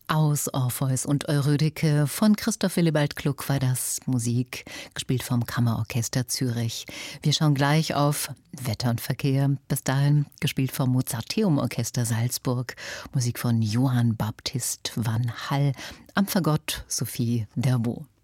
Aus Orpheus und Eurydike von Christoph Willibald Gluck war das, Musik, gespielt vom Kammerorchester Zürich. Wir schauen gleich auf Wetter und Verkehr, bis dahin gespielt vom Mozarteum Orchester Salzburg, Musik von Johann Baptist van Hall, am Fagott Sophie Dervaux.